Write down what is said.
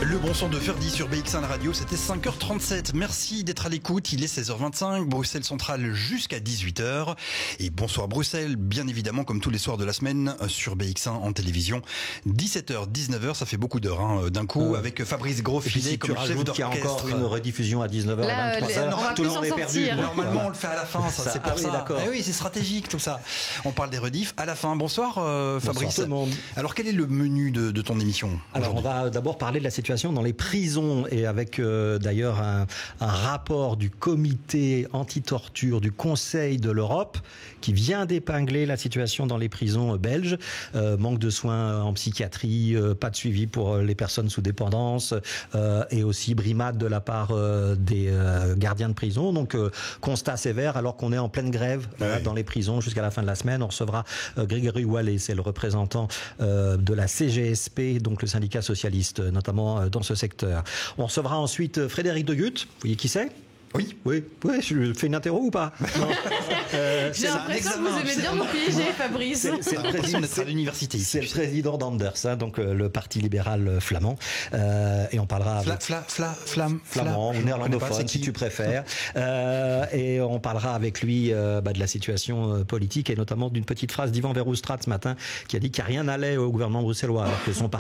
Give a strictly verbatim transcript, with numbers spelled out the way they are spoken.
Le bon son de Ferdi sur B X un Radio, c'était cinq heures trente-sept. Merci d'être à l'écoute, il est seize heures vingt-cinq, Bruxelles Centrale jusqu'à dix-huit heures. Et bonsoir Bruxelles, bien évidemment comme tous les soirs de la semaine sur B X un en télévision. dix-sept heures, dix-neuf heures, ça fait beaucoup d'heures hein, d'un coup, euh, avec Fabrice Grosfilet si comme chef d'orchestre. Il y a encore une rediffusion à dix-neuf heures, Là, vingt-trois heures, tout le monde est perdu. Normalement voilà. on le fait à la fin, ça, ça c'est pour ah oui, ça. D'accord. Eh oui, c'est stratégique tout ça. On parle des rediffs à la fin. Bonsoir euh, Fabrice. Bonsoir tout le monde. Alors quel est le menu de, de ton émission? Alors on va d'abord parler de la situation dans les prisons et avec euh, d'ailleurs un, un rapport du comité anti-torture du Conseil de l'Europe qui vient d'épingler la situation dans les prisons belges. Euh, manque de soins en psychiatrie, euh, pas de suivi pour les personnes sous dépendance euh, et aussi brimade de la part euh, des euh, gardiens de prison. Donc euh, constat sévère alors qu'on est en pleine grève euh, ouais. dans les prisons jusqu'à la fin de la semaine. On recevra euh, Grégory Wallet, c'est le représentant euh, de la C G S P, donc le syndicat socialiste, notamment euh, dans ce secteur. On recevra ensuite Frédéric de Gucht. Vous voyez qui c'est? Oui, oui, oui. Je fais une interro ou pas? Non. Euh, J'ai l'impression que vous aimez bien nous piéger, Fabrice. C'est, c'est le président d'être à l'université. C'est le président d'Anders, hein, donc euh, le parti libéral flamand. Euh, et on parlera fla, avec fla, fla, flam, flamand ou néerlandophone si tu préfères. Euh, et on parlera avec lui euh, bah, de la situation euh, politique et notamment d'une petite phrase d'Ivan Verhofstadt ce matin qui a dit qu'il n'y a rien n'allait au gouvernement bruxellois alors que son parti